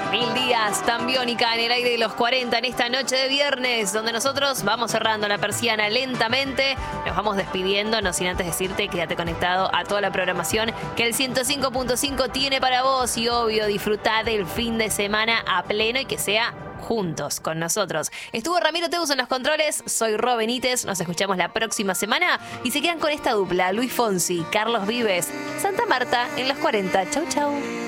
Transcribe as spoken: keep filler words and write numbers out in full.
Mil días tan biónica en el aire de los cuarenta en esta noche de viernes, donde nosotros vamos cerrando la persiana lentamente, nos vamos despidiendo, no sin antes decirte, quédate conectado a toda la programación que el ciento cinco punto cinco tiene para vos y obvio, disfrutá del fin de semana a pleno y que sea juntos con nosotros. Estuvo Ramiro Teus en los controles, soy Ro Benítez, nos escuchamos la próxima semana y se quedan con esta dupla, Luis Fonsi, Carlos Vives, Santa Marta en los cuarenta. Chau, chau.